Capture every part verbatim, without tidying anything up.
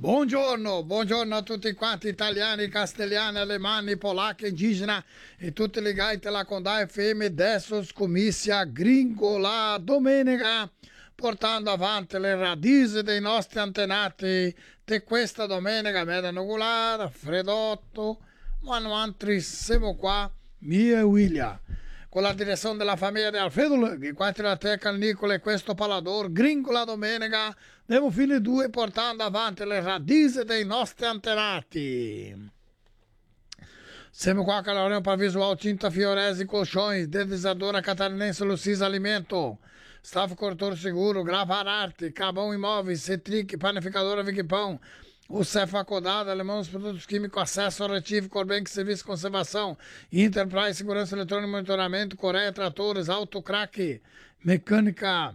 Buongiorno, buongiorno a tutti quanti italiani, castellani, alemani, polacchi, indigeni e tutti legati alla Condá F M. Adesso comincia Gringola Domenica, portando avanti le radici dei nostri antenati di questa domenica, meda nugulata, freddotto, ma noi siamo qua, mia e William, con la direzione della famiglia di Alfredo Lughi, qua la teca Nicola e questo palador, Gringola Domenica, devo fine due portando avanti le radici dei nostri antenati. Siamo qua con la para visual Tinta Fiorese Colchões, Dedizadora Catarinense Lucis Alimento, Staff Cortor Seguro, Gravar Arte, Cabão Imóveis, Cetric, Panificadora Vigipão, o Cefa Codada, Alemão dos Produtos Químicos, Acesso ao Retivo, Corbank Serviço de Conservação, Enterprise Segurança Eletrônica e Monitoramento, Coreia Tratores, Autocrack, Mecânica,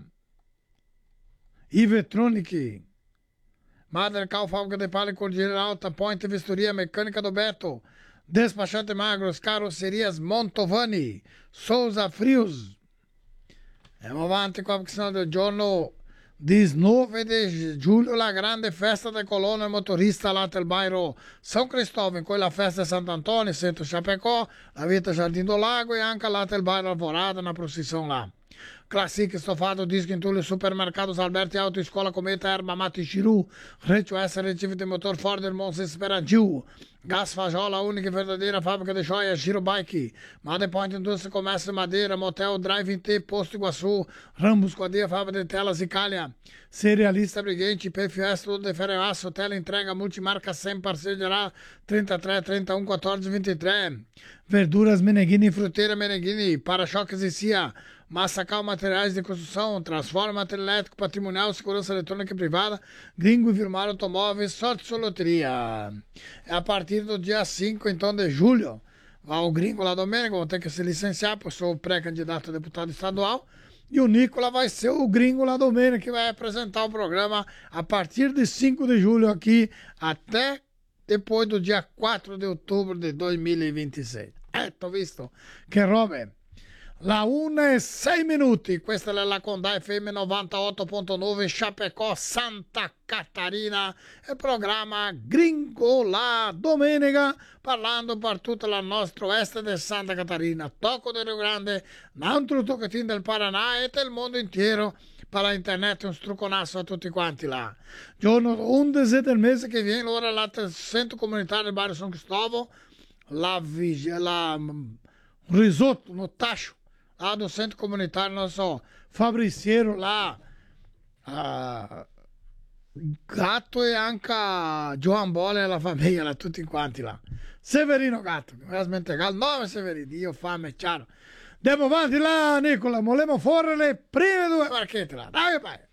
Ivetronic, Madercal, Fábrica de Palha e Cordilheira Alta, Point Vistoria, Mecânica do Beto, Despachante Magros, Carrocerias Montovani, Souza Frios. Andiamo avanti qua perché sennò del giorno diciannove di giugno la grande festa del colonna motorista là del bairro São Cristóvão, quella festa di Sant'Antonio, centro Chapecó, la vita Jardim do Lago e anche là del bairro Alvorada, na procissão lá. Classic, Stofado, Disco Entulho, Supermercados Alberti, Auto, Escola, Cometa, Erba, Mate, Chiru, Reto S, Retivo de Motor, Ford, Irmãos, Esperantil, Gás Fajola, única e verdadeira fábrica de joias, Giro Bike, Made Point, Indústria, Comércio de Madeira, Motel, Drive T, Posto Iguaçu, Rambos, Codia, Fábrica de Telas e Calha, Cerealista Briguente, P F S, tudo de Ferreaço, Tela Entrega, Multimarca, sempre parceiro geral, trinta e três, trinta e um, quatorze, vinte e três, Verduras, Meneghini, Fruteira, Meneghini, Para-choques e Cia, Massacal Materiais de Construção, Transforma Material Elétrico, Patrimonial, Segurança Eletrônica e Privada, Gringo e Vilmar Automóveis, Sorte Loteria. É a partir do dia cinco, então, de julho, vai o Gringo lá domingo, vou ter que se licenciar, porque eu sou pré-candidato a deputado estadual, e o Nicola vai ser o Gringo lá domingo, que vai apresentar o programa a partir de cinco de julho aqui, até depois do dia quatro de outubro de dois mil e vinte e seis. Ecco visto che robe. La una e sei minuti, questa è la Condá F M novantotto punto nove Chapecó, Santa Catarina, il programma Gringola Domenica, parlando per tutta la nostra oeste di Santa Catarina, Tocco del Rio Grande, un altro tocchettino del Paraná e del mondo intero. Per la internet un strucconasso a tutti quanti là. Giorno undici del mese che viene, ora là del centro comunitario del Bairro São Cristóvão, la, la un risotto no tacho, lá do centro comunitário, nosso Fabriciero lá, uh, Gatto e anche Joan Bolle e la famiglia, là, tutti quanti là. Severino Gatto, veramente il nome Severino, io fame, chiaro. Andiamo avanti là, Nicola, volevamo fare le prime due marchette là, dai vai!